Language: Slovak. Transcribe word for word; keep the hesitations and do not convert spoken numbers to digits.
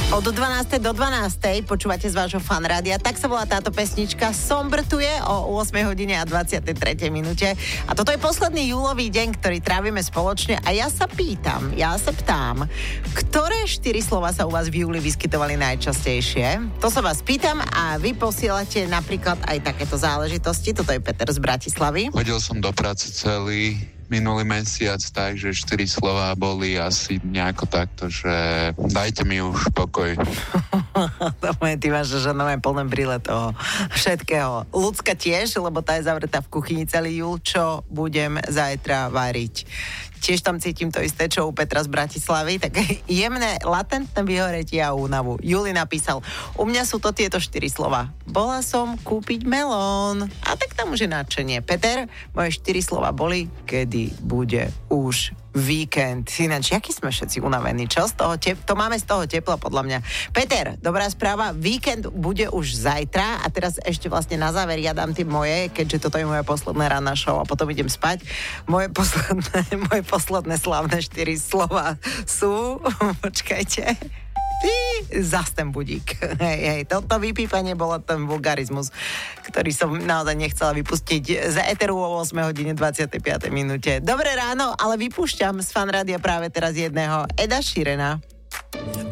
Od dvanástej do dvanástej počúvate z vášho fanrádia. Tak sa volá táto pesnička. Sombrtuje o ôsmej hodine a dvadsiatej tretej minúte. A toto je posledný júlový deň, ktorý trávime spoločne. A ja sa pýtam, ja sa ptám, ktoré štyri slova sa u vás v júli vyskytovali najčastejšie? To sa vás pýtam a vy posielate napríklad aj takéto záležitosti. Toto je Peter z Bratislavy. Chodil som do práce celý minulý mesiac, takže štyri slová boli asi nejako takto, že dajte mi už pokoj. To moje, ty máš, že no, plné brýle toho všetkého. Ľudská tiež, lebo tá je zavretá v kuchyni celý júl, čo budem zajtra variť. Tiež tam cítim to isté, čo u Petra z Bratislavy, tak jemné, latentné vyhoretie a únavu. Juli napísal, u mňa sú to tieto štyri slova. Bola som kúpiť melón. A tak tam už je nadšenie. Peter, moje štyri slova boli, kedy bude už víkend. Ináč, aký sme všetci unavení, čo? Z toho tep- to máme z toho tepla, podľa mňa. Peter, dobrá správa, víkend bude už zajtra a teraz ešte vlastne na záver ja dám tie moje, keďže toto je moje posledné ranná show a potom idem spať. Moje posledné, moje posledné slavné štyri slova sú, počkajte, ty, zas ten budík. Hej, hej, toto vypípanie bolo ten vulgarizmus, ktorý som naozaj nechcela vypustiť z éteru o ôsmej hodine dvadsiatej piatej minúte. Dobré ráno, ale vypúšťam z fanrádia práve teraz jedného Eda Sheerana.